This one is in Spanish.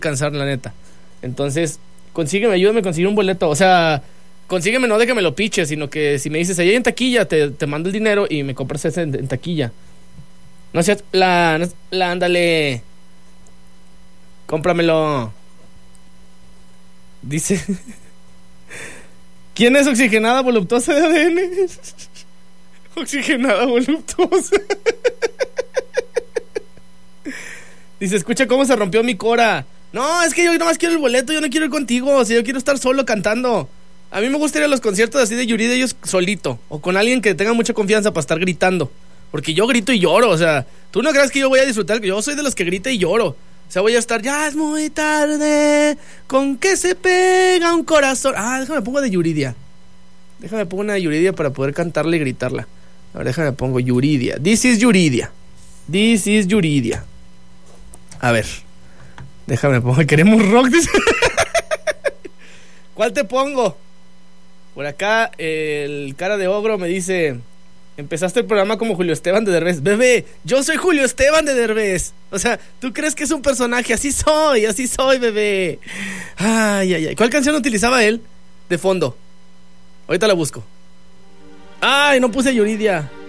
alcanzar, la neta. Entonces, ayúdame a conseguir un boleto. O sea, consígueme, no de que me lo piches, sino que si me dices, ahí en taquilla, te mando el dinero y me compras ese en taquilla. No seas ándale. Cómpramelo. Dice, ¿quién es oxigenada voluptuosa de ADN? Oxigenada voluptuosa. Dice, escucha cómo se rompió mi cora. No, es que yo nomás quiero el boleto, yo no quiero ir contigo. O sea, yo quiero estar solo cantando. A mí me gusta ir a los conciertos así de Yuridia, ellos solito. O con alguien que tenga mucha confianza para estar gritando. Porque yo grito y lloro, o sea, tú no creas que yo voy a disfrutar, yo soy de los que grita y lloro. O sea, voy a estar, ya es muy tarde, con que se pega un corazón. Déjame pongo de Yuridia. Déjame pongo una de Yuridia para poder cantarla y gritarla. A ver, déjame pongo Yuridia. This is Yuridia. This is Yuridia. A ver, déjame pongo, queremos rock. ¿Cuál te pongo? Por acá, el cara de ogro me dice, empezaste el programa como Julio Esteban de Derbez. Bebé, yo soy Julio Esteban de Derbez. O sea, ¿tú crees que es un personaje? Así soy, bebé. Ay. ¿Cuál canción utilizaba él de fondo? Ahorita la busco. Ay, no puse Yuridia.